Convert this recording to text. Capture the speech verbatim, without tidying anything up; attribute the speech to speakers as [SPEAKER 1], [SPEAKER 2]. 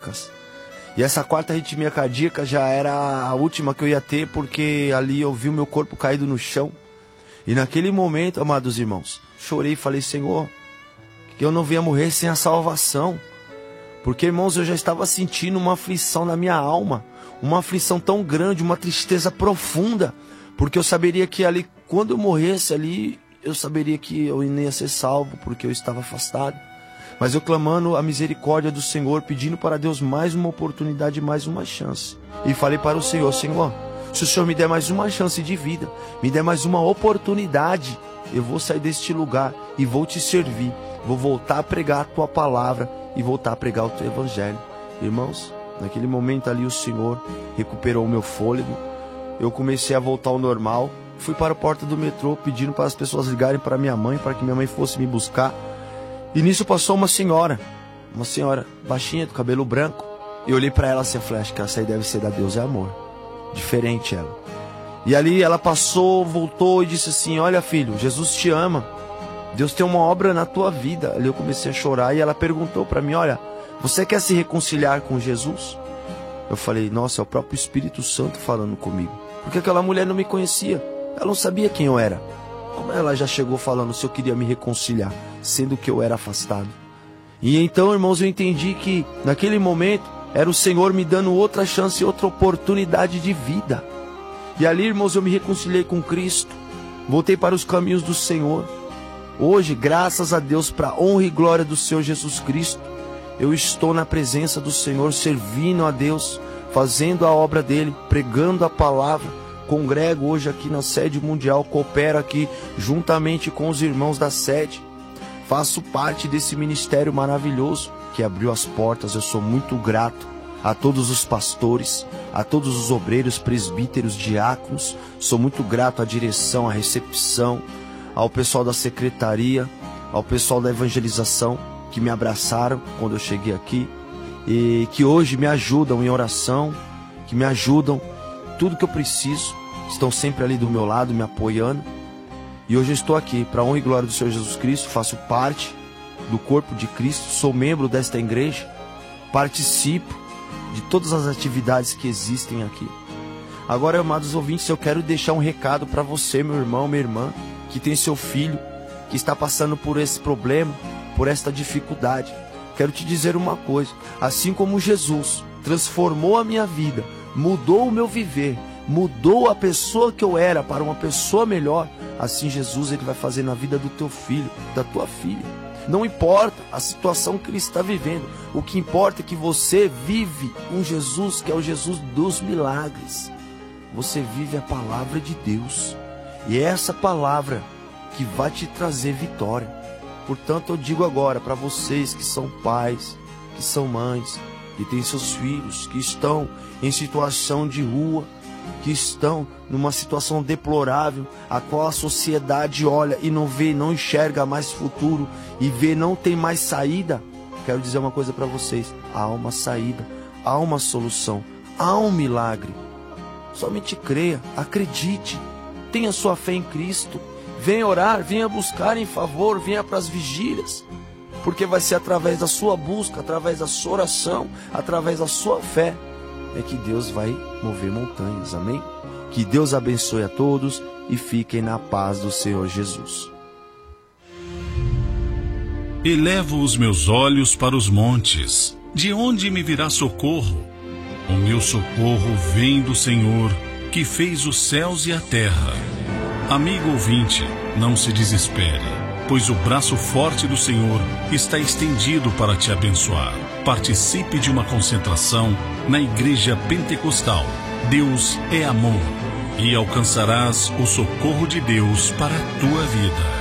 [SPEAKER 1] cardíacas. E essa quarta arritmia cardíaca já era a última que eu ia ter, porque ali eu vi o meu corpo caído no chão. E naquele momento, amados irmãos, chorei e falei: Senhor, que eu não venha morrer sem a salvação. Porque, irmãos, eu já estava sentindo uma aflição na minha alma, uma aflição tão grande, uma tristeza profunda, porque eu saberia que ali, quando eu morresse ali, eu saberia que eu não ia ser salvo, porque eu estava afastado. Mas eu clamando a misericórdia do Senhor, pedindo para Deus mais uma oportunidade, mais uma chance. E falei para o Senhor: Senhor, se o Senhor me der mais uma chance de vida, me der mais uma oportunidade, eu vou sair deste lugar e vou te servir. Vou voltar a pregar a tua palavra e voltar a pregar o teu evangelho. Irmãos, naquele momento ali o Senhor recuperou o meu fôlego. Eu comecei a voltar ao normal. Fui para a porta do metrô pedindo para as pessoas ligarem para minha mãe, para que minha mãe fosse me buscar. E nisso passou uma senhora, uma senhora baixinha, do cabelo branco. Eu olhei para ela assim e falei: acho que essa aí deve ser da Deus é Amor. Diferente ela. E ali ela passou, voltou e disse assim: olha, filho, Jesus te ama. Deus tem uma obra na tua vida. Ali eu comecei a chorar e ela perguntou para mim: olha, você quer se reconciliar com Jesus? Eu falei: nossa, é o próprio Espírito Santo falando comigo. Porque aquela mulher não me conhecia, ela não sabia quem eu era. Como ela já chegou falando se eu queria me reconciliar, sendo que eu era afastado? E então, irmãos, eu entendi que naquele momento era o Senhor me dando outra chance, outra oportunidade de vida. E ali, irmãos, eu me reconciliei com Cristo, voltei para os caminhos do Senhor. Hoje, graças a Deus, para a honra e glória do Senhor Jesus Cristo, eu estou na presença do Senhor, servindo a Deus, fazendo a obra dele, pregando a palavra. Congrego hoje aqui na sede mundial, coopero aqui juntamente com os irmãos da sede. Faço parte desse ministério maravilhoso que abriu as portas. Eu sou muito grato a todos os pastores, a todos os obreiros, presbíteros, diáconos. Sou muito grato à direção, à recepção, ao pessoal da secretaria, ao pessoal da evangelização, que me abraçaram quando eu cheguei aqui e que hoje me ajudam em oração, que me ajudam tudo que eu preciso, estão sempre ali do meu lado, me apoiando. E hoje eu estou aqui, para a honra e glória do Senhor Jesus Cristo, faço parte do corpo de Cristo, sou membro desta igreja, participo de todas as atividades que existem aqui. Agora, amados ouvintes, eu quero deixar um recado para você, meu irmão, minha irmã, que tem seu filho, que está passando por esse problema, por esta dificuldade. Quero te dizer uma coisa: assim como Jesus transformou a minha vida, mudou o meu viver, mudou a pessoa que eu era para uma pessoa melhor, assim Jesus ele vai fazer na vida do teu filho, da tua filha. Não importa a situação que ele está vivendo, o que importa é que você vive um Jesus que é o Jesus dos milagres. Você vive a palavra de Deus, e é essa palavra que vai te trazer vitória. Portanto, eu digo agora para vocês que são pais, que são mães, que têm seus filhos, que estão em situação de rua, que estão numa situação deplorável, a qual a sociedade olha e não vê, não enxerga mais futuro, e vê não tem mais saída. Quero dizer uma coisa para vocês: há uma saída, há uma solução, há um milagre. Somente creia, acredite, tenha sua fé em Cristo. Venha orar, venha buscar em favor, venha para as vigílias, porque vai ser através da sua busca, através da sua oração, através da sua fé, é que Deus vai mover montanhas, amém? Que Deus abençoe a todos e fiquem na paz do Senhor Jesus.
[SPEAKER 2] Elevo os meus olhos para os montes, de onde me virá socorro? O meu socorro vem do Senhor, que fez os céus e a terra. Amigo ouvinte, não se desespere, pois o braço forte do Senhor está estendido para te abençoar. Participe de uma concentração na Igreja Pentecostal Deus é Amor, e alcançarás o socorro de Deus para a tua vida.